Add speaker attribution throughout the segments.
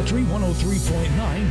Speaker 1: Country 103.9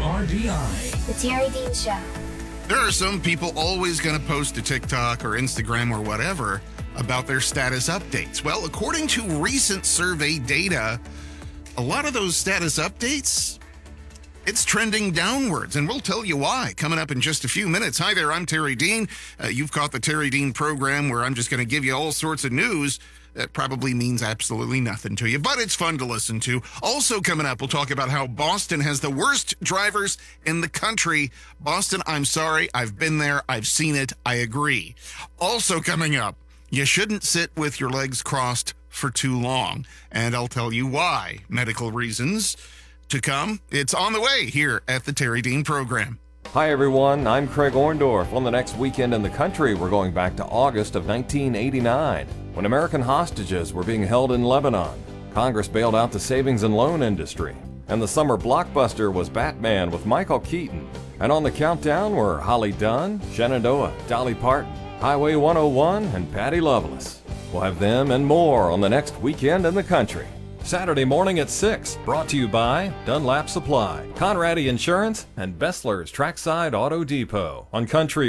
Speaker 1: WRBI.
Speaker 2: The Terry Dean Show.
Speaker 3: There are some people always going to post to TikTok or Instagram or whatever about their status updates. Well, according to recent survey data, a lot of those status updates, it's trending downwards, and we'll tell you why coming up in just a few minutes. Hi there, I'm Terry Dean. You've caught the Terry Dean program where I'm just going to give you all sorts of news that probably means absolutely nothing to you, but it's fun to listen to. Also coming up, we'll talk about how Boston has the worst drivers in the country. Boston, I'm sorry, I've been there, I've seen it, I agree. Also coming up, you shouldn't sit with your legs crossed for too long, and I'll tell you why. Medical reasons to come. It's on the way here at the Terry Dean program.
Speaker 4: Hi everyone, I'm Craig Orndorff. On the next weekend in the country, we're going back to August of 1989, when American hostages were being held in Lebanon. Congress bailed out the savings and loan industry, and the summer blockbuster was Batman with Michael Keaton. And on the countdown were Holly Dunn, Shenandoah, Dolly Parton, Highway 101, and Patty Loveless. We'll have them and more on the next weekend in the country. Saturday morning at 6, brought to you by Dunlap Supply, Conradi Insurance, and Bessler's Trackside Auto Depot on Country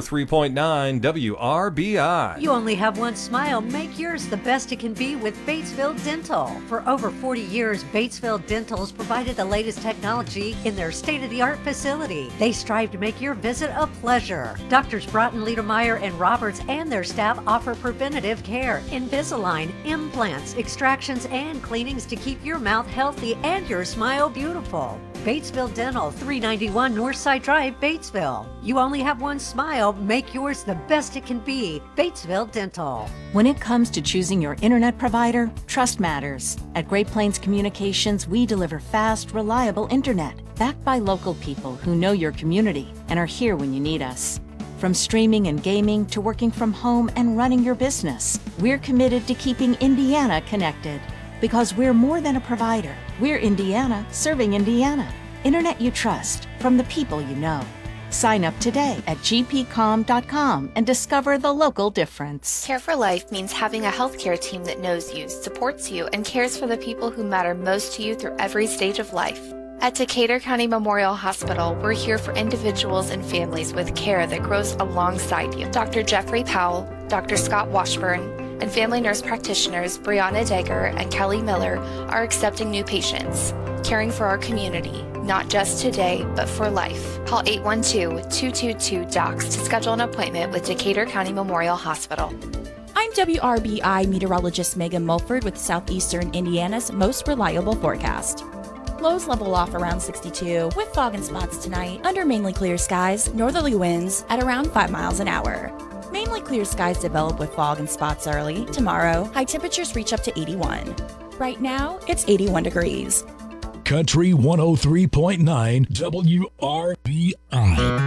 Speaker 4: 103.9 WRBI.
Speaker 5: You only have one smile. Make yours the best it can be with Batesville Dental. For over 40 years, Batesville Dental's provided the latest technology in their state-of-the-art facility. They strive to make your visit a pleasure. Doctors Broughton, Liedermeyer, and Roberts and their staff offer preventative care, Invisalign, implants, extractions, and cleanings to keep your mouth healthy and your smile beautiful. Batesville Dental, 391 Northside Drive, Batesville. You only have one smile. Make yours the best it can be. Batesville Dental.
Speaker 6: When it comes to choosing your internet provider, trust matters. At Great Plains Communications, we deliver fast, reliable internet, backed by local people who know your community and are here when you need us. From streaming and gaming to working from home and running your business, we're committed to keeping Indiana connected. Because we're more than a provider. We're Indiana serving Indiana. Internet you trust from the people you know. Sign up today at gpcom.com and discover the local difference.
Speaker 2: Care for Life means having a healthcare team that knows you, supports you, and cares for the people who matter most to you through every stage of life. At Decatur County Memorial Hospital, we're here for individuals and families with care that grows alongside you. Dr. Jeffrey Powell, Dr. Scott Washburn, and family nurse practitioners Brianna Degger and Kelly Miller are accepting new patients, caring for our community, not just today, but for life. Call 812-222-DOCS to schedule an appointment with Decatur County Memorial Hospital.
Speaker 7: I'm WRBI meteorologist Megan Mulford with Southeastern Indiana's most reliable forecast. Lows level off around 62 with fog and spots tonight under mainly clear skies, northerly winds at around 5 miles an hour. Mainly clear skies develop with fog and spots early. Tomorrow, high temperatures reach up to 81. Right now, it's 81 degrees.
Speaker 1: Country 103.9 WRBI.